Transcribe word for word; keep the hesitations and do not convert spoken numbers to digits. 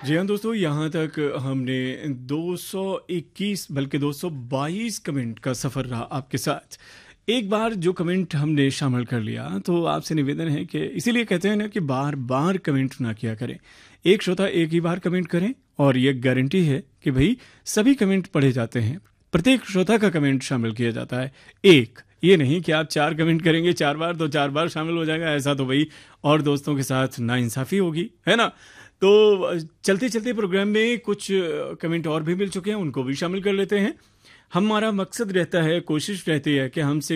जी हाँ दोस्तों, यहाँ तक हमने दो सौ इक्कीस बल्कि दो सौ बाईस कमेंट का सफ़र रहा आपके साथ। एक बार जो कमेंट हमने शामिल कर लिया तो आपसे निवेदन है कि इसीलिए कहते हैं ना कि बार बार कमेंट ना किया करें। एक श्रोता एक ही बार कमेंट करें और ये गारंटी है कि भाई सभी कमेंट पढ़े जाते हैं, प्रत्येक श्रोता का कमेंट शामिल किया जाता है। एक ये नहीं कि आप चार कमेंट करेंगे चार बार तो चार बार शामिल हो जाएगा, ऐसा तो भाई और दोस्तों के साथ नाइंसाफ़ी होगी, है ना। तो चलते चलते प्रोग्राम में कुछ कमेंट और भी मिल चुके हैं, उनको भी शामिल कर लेते हैं। हमारा मकसद रहता है, कोशिश रहती है कि हमसे